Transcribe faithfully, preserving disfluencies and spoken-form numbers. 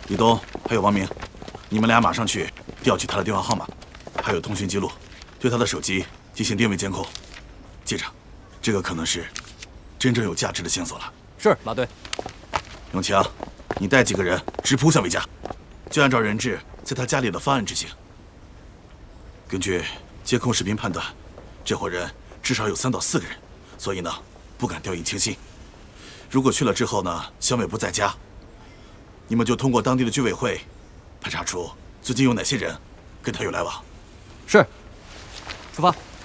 李东还有王明，你们俩马上去调取他的电话号码，还有通讯记录，对他的手机进行定位监控。记着，这个可能是真正有价值的线索了。 是，马队。 永强，你带几个人直扑向伟家，就按照人质在他家里的方案执行。根据监控视频判断，这伙人至少有三到四个人，所以呢，不敢掉以轻心。如果去了之后呢，小美不在家，你们就通过当地的居委会排查出最近有哪些人跟他有来往。 是，出发。